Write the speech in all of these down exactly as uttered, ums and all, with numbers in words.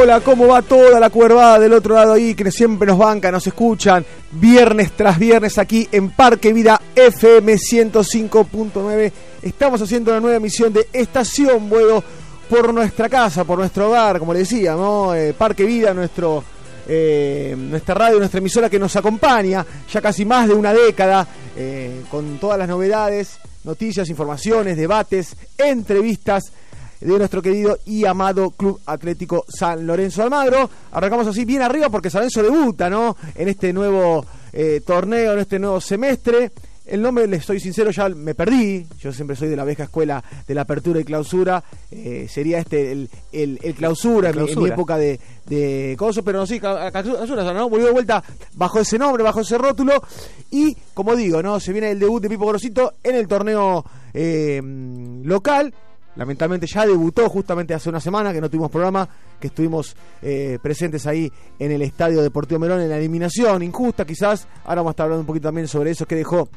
hola, ¿cómo va toda la cuervada del otro lado ahí que siempre nos banca, nos escuchan viernes tras viernes aquí en Parque Vida F M ciento cinco punto nueve? Estamos haciendo una nueva emisión de Estación Boedo por nuestra casa, por nuestro hogar, como le decía, ¿no? Eh, Parque Vida, nuestro, eh, nuestra radio, nuestra emisora que nos acompaña ya casi más de una década, eh, con todas las novedades, noticias, informaciones, debates, entrevistas de nuestro querido y amado Club Atlético San Lorenzo de Almagro. Arrancamos así bien arriba porque San Lorenzo debuta, ¿no? En este nuevo eh, torneo, en este nuevo semestre. El nombre, les soy sincero, ya me perdí. Yo siempre soy de la vieja escuela de la apertura y clausura. Eh, sería este el, el, el clausura, clausura. En, mi, en mi época de, de coso, pero no, sí, clausura, ¿no? Volvió de vuelta bajo ese nombre, bajo ese rótulo. Y, como digo, ¿no? Se viene el debut de Pipo Gorosito en el torneo eh, local. Lamentablemente ya debutó justamente hace una semana que no tuvimos programa, que estuvimos eh, presentes ahí en el Estadio Deportivo Merón en la eliminación injusta quizás. Ahora vamos a estar hablando un poquito también sobre eso que dejó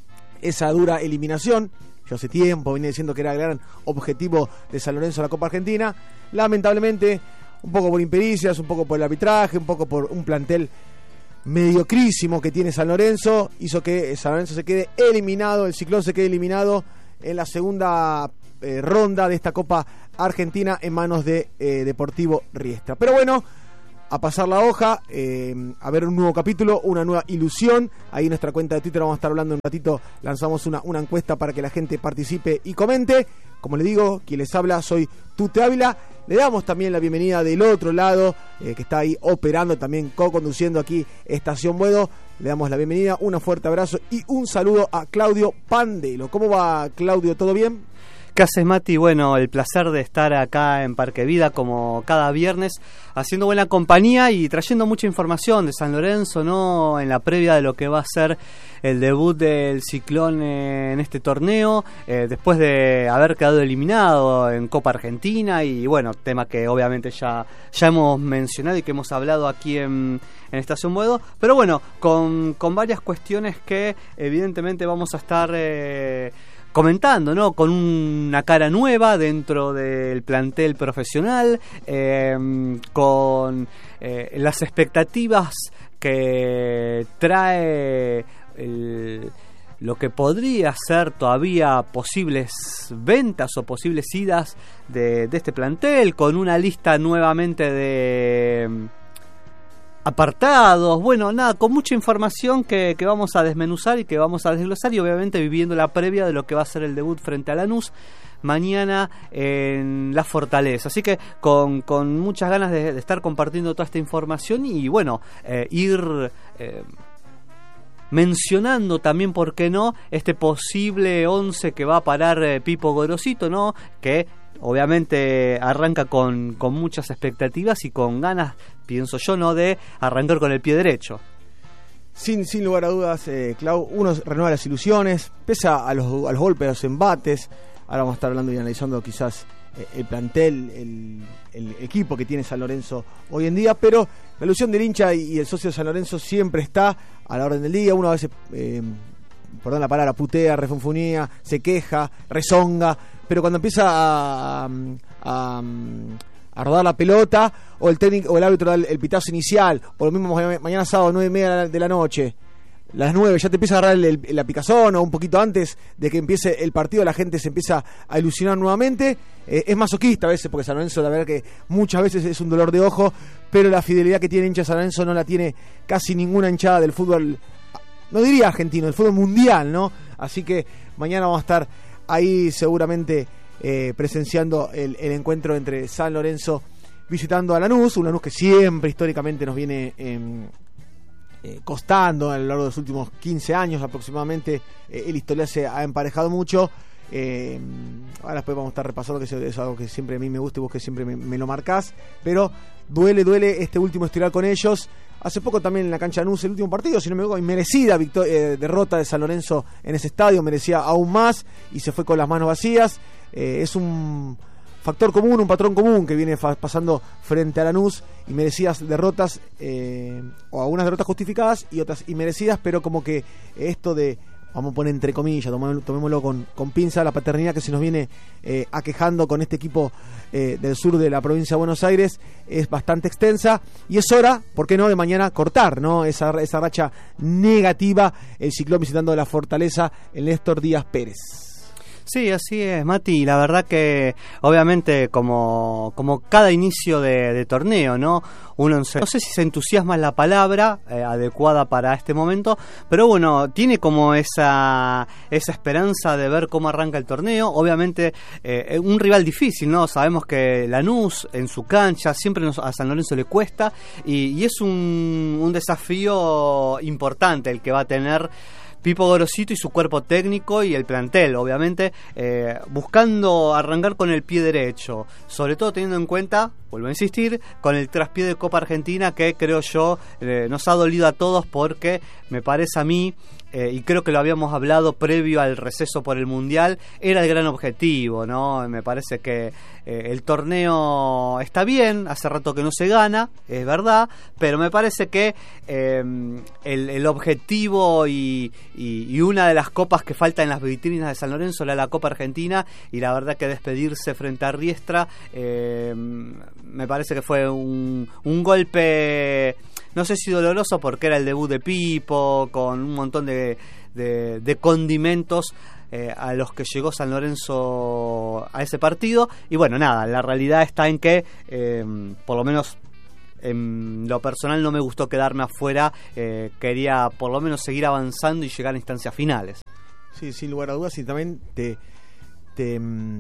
esa dura eliminación. Yo hace tiempo vine diciendo que era el gran objetivo de San Lorenzo en la Copa Argentina. Lamentablemente, un poco por impericias, un poco por el arbitraje, un poco por un plantel mediocrísimo que tiene San Lorenzo, hizo que San Lorenzo se quede eliminado, el Ciclón se quede eliminado en la segunda Eh, ronda de esta Copa Argentina en manos de eh, Deportivo Riestra. Pero bueno, a pasar la hoja, eh, a ver un nuevo capítulo, una nueva ilusión. Ahí en nuestra cuenta de Twitter vamos a estar hablando un ratito, lanzamos una, una encuesta para que la gente participe y comente. Como le digo, quien les habla soy Tute Ávila. Le damos también la bienvenida del otro lado, eh, que está ahí operando, también co-conduciendo aquí Estación Boedo. Le damos la bienvenida, un fuerte abrazo y un saludo a Claudio Pandelo. ¿Cómo va, Claudio? ¿Todo bien? ¿Qué haces, Mati? Bueno, el placer de estar acá en Parque Vida como cada viernes, haciendo buena compañía y trayendo mucha información de San Lorenzo, ¿no? En la previa de lo que va a ser el debut del Ciclón en este torneo, eh, después de haber quedado eliminado en Copa Argentina y bueno, tema que obviamente ya, ya hemos mencionado y que hemos hablado aquí en, en Estación Boedo, pero bueno, con, con varias cuestiones que evidentemente vamos a estar Eh, comentando, ¿no? Con una cara nueva dentro del plantel profesional, eh, con eh, las expectativas que trae el, lo que podría ser todavía posibles ventas o posibles idas de, de este plantel, con una lista nuevamente de apartados, bueno, nada, con mucha información que, que vamos a desmenuzar y que vamos a desglosar y obviamente viviendo la previa de lo que va a ser el debut frente a Lanús mañana en La Fortaleza. Así que con, con muchas ganas de, de estar compartiendo toda esta información y bueno, eh, ir eh, mencionando también, ¿por qué no?, este posible once que va a parar eh, Pipo Gorosito, ¿no?, que obviamente arranca con, con muchas expectativas y con ganas, pienso yo, ¿no?, de arrancar con el pie derecho. Sin, sin lugar a dudas, eh, Clau, uno renueva las ilusiones, pesa a los, a los golpes, a los embates. Ahora vamos a estar hablando y analizando quizás eh, el plantel, el, el equipo que tiene San Lorenzo hoy en día, pero la ilusión del hincha y, y el socio de San Lorenzo siempre está a la orden del día. Uno a veces, eh, perdón la palabra, putea, refunfunía, se queja, rezonga, pero cuando empieza a, a, a rodar la pelota, o el técnico o el árbitro da el, el pitazo inicial, o lo mismo mañana sábado, nueve y media de la noche, las nueve, ya te empieza a agarrar el, el, la picazón, o un poquito antes de que empiece el partido, la gente se empieza a ilusionar nuevamente. Eh, es masoquista a veces, porque San Lorenzo, la verdad que muchas veces es un dolor de ojo, pero la fidelidad que tiene el hincha de San Lorenzo no la tiene casi ninguna hinchada del fútbol, no diría argentino, del fútbol mundial, ¿no? Así que mañana vamos a estar ahí seguramente eh, presenciando el, el encuentro entre San Lorenzo visitando a Lanús, un Lanús que siempre históricamente nos viene eh, eh, costando a lo largo de los últimos quince años aproximadamente. Eh, el historial se ha emparejado mucho. Eh, ahora después vamos a estar repasando, que es algo que siempre a mí me gusta y vos que siempre me, me lo marcás, pero duele, duele este último historial con ellos. Hace poco también en la cancha de Lanús, el último partido, si no me equivoco, inmerecida victoria, eh, derrota de San Lorenzo en ese estadio, merecía aún más y se fue con las manos vacías. Eh, es un factor común, un patrón común que viene fa- pasando frente a Lanús, y merecidas derrotas, eh, o algunas derrotas justificadas y otras inmerecidas, pero como que esto de vamos a poner entre comillas, tomémoslo, tomémoslo con, con pinza, la paternidad que se nos viene eh, aquejando con este equipo eh, del sur de la provincia de Buenos Aires es bastante extensa y es hora, ¿por qué no?, de mañana cortar, ¿no?, esa, esa racha negativa, el Ciclón visitando la Fortaleza, el Néstor Díaz Pérez. Sí, así es, Mati. La verdad que obviamente como, como cada inicio de, de torneo, ¿no? Uno no sé si se entusiasma es la palabra eh, adecuada para este momento, pero bueno, tiene como esa esa esperanza de ver cómo arranca el torneo. Obviamente eh, un rival difícil, ¿no? Sabemos que Lanús en su cancha siempre nos, a San Lorenzo le cuesta y, y es un, un desafío importante el que va a tener Pipo Gorosito y su cuerpo técnico y el plantel, obviamente, eh, buscando arrancar con el pie derecho, sobre todo teniendo en cuenta, vuelvo a insistir, con el traspié de Copa Argentina que creo yo eh, nos ha dolido a todos porque me parece a mí, eh, y creo que lo habíamos hablado previo al receso por el Mundial, era el gran objetivo, ¿no? Me parece que eh, el torneo está bien, hace rato que no se gana, es verdad, pero me parece que eh, el, el objetivo y, y, y una de las copas que falta en las vitrinas de San Lorenzo era la Copa Argentina, y la verdad que despedirse frente a Riestra eh, me parece que fue un, un golpe, no sé si doloroso porque era el debut de Pipo, con un montón de, de, de condimentos eh, a los que llegó San Lorenzo a ese partido. Y bueno, nada, la realidad está en que, eh, por lo menos en lo personal, no me gustó quedarme afuera. Eh, quería por lo menos seguir avanzando y llegar a instancias finales. Sí, sin lugar a dudas, y también te... Te,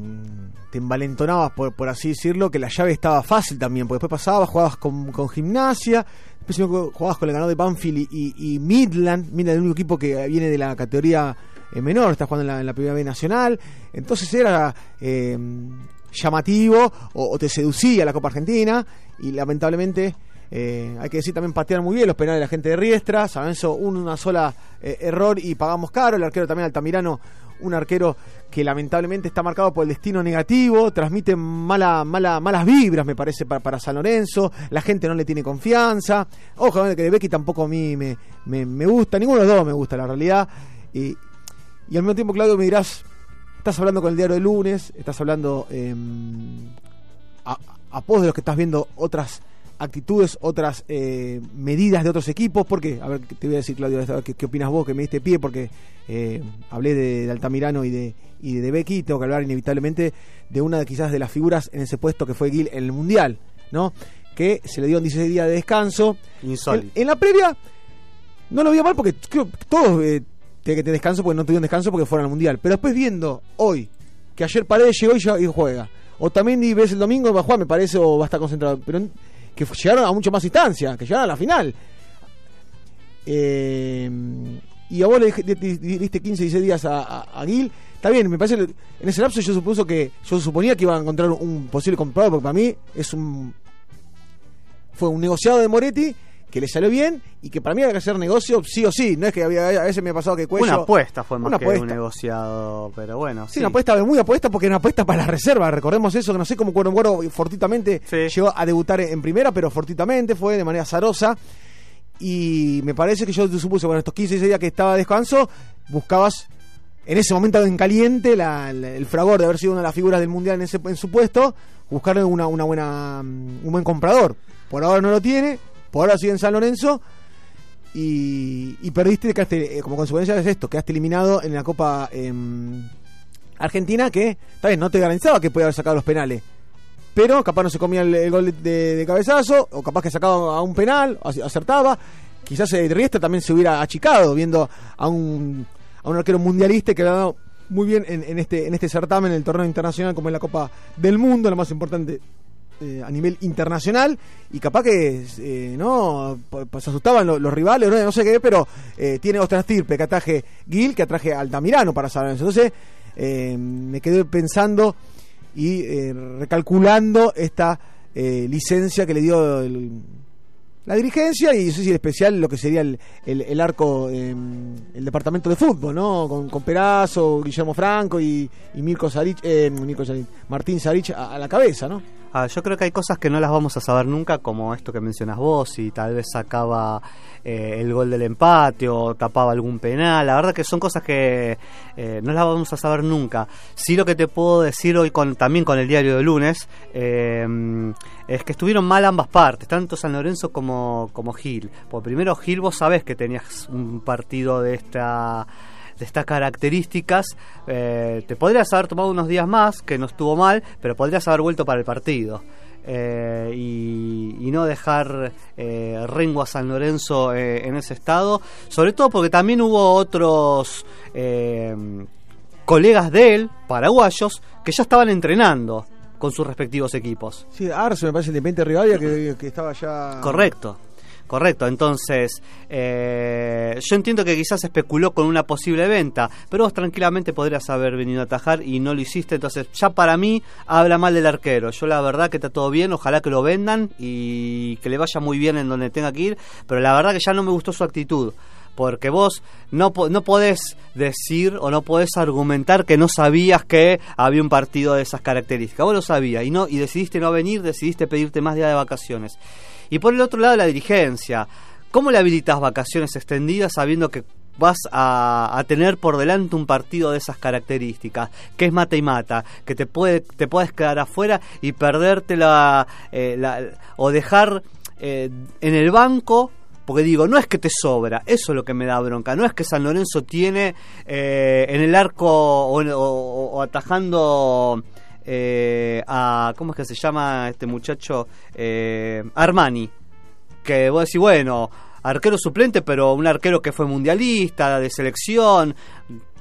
te envalentonabas, por, por así decirlo, que la llave estaba fácil también, porque después pasabas, jugabas con, con Gimnasia, después jugabas con el ganador de Banfield y, y, y Midland, Midland, el único equipo que viene de la categoría eh, menor, está jugando en la, en la Primera B Nacional, entonces era eh, llamativo, o, o te seducía la Copa Argentina, y lamentablemente... Eh, hay que decir también patear muy bien los penales de la gente de Riestra. San Lorenzo un, una sola eh, error y pagamos caro. El arquero también Altamirano, un arquero que lamentablemente está marcado por el destino negativo, transmite mala, mala, malas vibras, me parece, para, para San Lorenzo. La gente no le tiene confianza. Ojo, que de Becky tampoco a mí me, me, me gusta, ninguno de los dos me gusta, la realidad. Y, y al mismo tiempo, Claudio, me dirás, estás hablando con el diario de lunes, estás hablando eh, a, a pos de los que estás viendo otras actitudes, otras eh, medidas de otros equipos. ¿Por qué? A ver, te voy a decir, Claudio, ¿qué, qué opinas vos? Que me diste pie porque eh, hablé de, de Altamirano y de, y de Becky, y tengo que hablar inevitablemente de una de quizás de las figuras en ese puesto que fue Gil en el Mundial, ¿no? Que se le dio dieciséis días de descanso. Insólito. En, en la previa no lo veía mal porque creo que todos eh, tienen que tener descanso porque no tuvieron descanso porque fueron al Mundial. Pero después viendo hoy que ayer Paredes llegó y, ya, y juega, o también ves el domingo va a jugar, me parece, o va a estar concentrado, pero que llegaron a mucho más instancia, que llegaron a la final. Eh, y a vos le diste quince, dieciséis días a, a, a Gil. Está bien, me parece, en ese lapso yo supuso que yo suponía que iban a encontrar un posible comprador, porque para mí es un fue un negociado de Moretti que le salió bien y que para mí había que hacer negocio sí o sí. No es que había, a veces me ha pasado que Cuello... Una apuesta fue más una que apuesta. Un negociado, pero bueno. Sí, sí, una apuesta muy apuesta porque era una apuesta para la reserva. Recordemos eso, que no sé cómo Cuero Cuero fortuitamente sí. llegó a debutar en primera, pero fortuitamente fue de manera azarosa. Y me parece que yo te supuse, bueno, estos quince días que estaba de descanso, buscabas en ese momento en caliente la, la, el fragor de haber sido una de las figuras del Mundial en, ese, en su puesto, buscarle una, una buena, un buen comprador. Por ahora no lo tiene, por ahora sigue en San Lorenzo. Y, y perdiste, quedaste, eh, como consecuencia de esto, quedaste eliminado en la Copa eh, Argentina, que está bien, no te garantizaba que podía haber sacado los penales, pero capaz no se comía el, el gol de, de, de cabezazo, o capaz que sacaba a un penal, acertaba. Quizás el Riestra también se hubiera achicado viendo a un, a un arquero mundialista que le ha dado muy bien en, en, este, en este certamen, en el torneo internacional, como es la Copa del Mundo, la más importante Eh, a nivel internacional, y capaz que eh, no pues asustaban los, los rivales, no, no sé qué, pero eh, tiene otra estirpe que atraje Gil, que atraje Altamirano para San Lorenzo. Entonces eh, me quedé pensando y eh, recalculando esta eh, licencia que le dio el, la dirigencia, y no sé si en especial lo que sería el, el, el arco, eh, el departamento de fútbol, ¿no? Con, con Perazo, Guillermo Franco y, y Mirko Sarich, eh, Mirko Sarich, Martín Sarich a, a la cabeza, ¿no? Ah, yo creo que hay cosas que no las vamos a saber nunca, como esto que mencionas vos, y tal vez sacaba eh, el gol del empate o tapaba algún penal. La verdad que son cosas que eh, no las vamos a saber nunca. Sí, lo que te puedo decir hoy con, también con el diario de lunes eh, es que estuvieron mal ambas partes, tanto San Lorenzo como, como Gil. Por primero, Gil, vos sabés que tenías un partido de esta... de estas características, eh, te podrías haber tomado unos días más, que no estuvo mal, pero podrías haber vuelto para el partido eh, y, y no dejar eh, rengo a San Lorenzo eh, en ese estado, sobre todo porque también hubo otros eh, colegas de él, paraguayos, que ya estaban entrenando con sus respectivos equipos. Sí, Arce me parece Independiente Rivadavia que, que estaba ya... Correcto. Correcto, entonces eh, yo entiendo que quizás especuló con una posible venta, pero vos tranquilamente podrías haber venido a atajar y no lo hiciste, entonces ya para mí habla mal del arquero. Yo la verdad que está todo bien, ojalá que lo vendan y que le vaya muy bien en donde tenga que ir, pero la verdad que ya no me gustó su actitud, porque vos no, no podés decir o no podés argumentar que no sabías que había un partido de esas características. Vos lo sabías y, no, y decidiste no venir, decidiste pedirte más días de vacaciones. Y por el otro lado, la dirigencia. ¿Cómo le habilitas vacaciones extendidas sabiendo que vas a, a tener por delante un partido de esas características? Que es mata y mata, que te puede te puedes quedar afuera y perderte la, eh, la o dejar eh, en el banco. Porque digo, no es que te sobra, eso es lo que me da bronca. No es que San Lorenzo tiene eh, en el arco o, o, o atajando... Eh, a ¿cómo es que se llama este muchacho? Eh, Armani, que vos decís, bueno, arquero suplente, pero un arquero que fue mundialista, de selección,